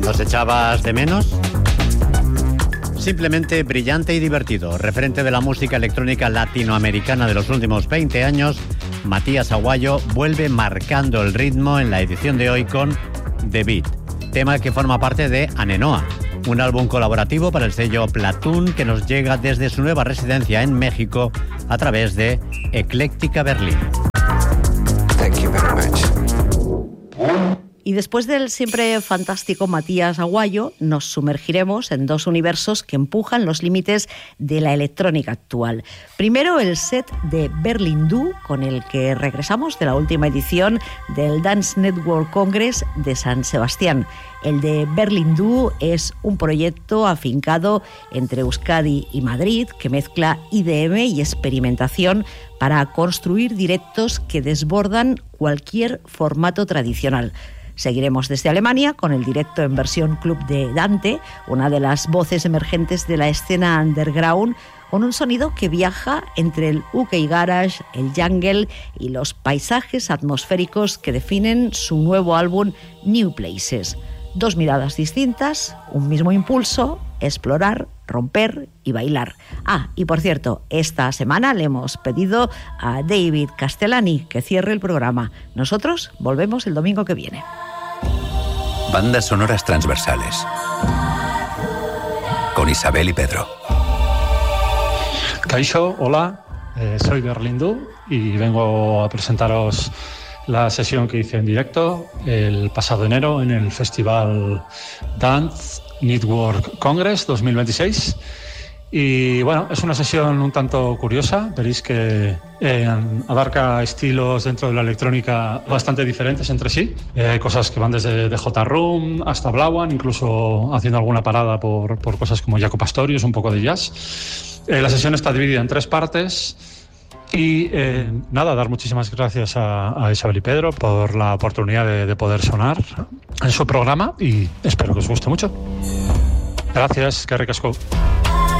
¿Nos echabas de menos? Simplemente brillante y divertido. Referente de la música electrónica latinoamericana de los últimos 20 años, Matías Aguayo vuelve marcando el ritmo en la edición de hoy con The Beat, tema que forma parte de Anenoa, un álbum colaborativo para el sello Platoon que nos llega desde su nueva residencia en México a través de Ecléctica Berlín. Thank you very much. Y después del siempre fantástico Matías Aguayo, nos sumergiremos en dos universos que empujan los límites de la electrónica actual. Primero, el set de Berlin Do, con el que regresamos de la última edición del Dance Network Congress de San Sebastián. El de Berlin Do es un proyecto afincado entre Euskadi y Madrid que mezcla IDM y experimentación para construir directos que desbordan cualquier formato tradicional. Seguiremos desde Alemania con el directo en versión Club de Dante, una de las voces emergentes de la escena underground, con un sonido que viaja entre el UK Garage, el jungle y los paisajes atmosféricos que definen su nuevo álbum New Places. Dos miradas distintas, un mismo impulso: explorar, romper y bailar. Y por cierto, esta semana le hemos pedido a David Castellani que cierre el programa. Nosotros volvemos el domingo que viene. Bandas sonoras transversales con Isabel y Pedro. Kaixo, hola, soy Berlin Do y vengo a presentaros la sesión que hice en directo el pasado enero en el Festival Dance Network Congress 2026. Y bueno, es una sesión un tanto curiosa. Veréis que abarca estilos dentro de la electrónica bastante diferentes entre sí. Hay cosas que van desde J-Room hasta Blauan, incluso haciendo alguna parada por cosas como Jaco Pastorius, un poco de jazz. La sesión está dividida en 3 partes. Y dar muchísimas gracias a Isabel y Pedro por la oportunidad de poder sonar en su programa y espero que os guste mucho. Gracias, que ricasco.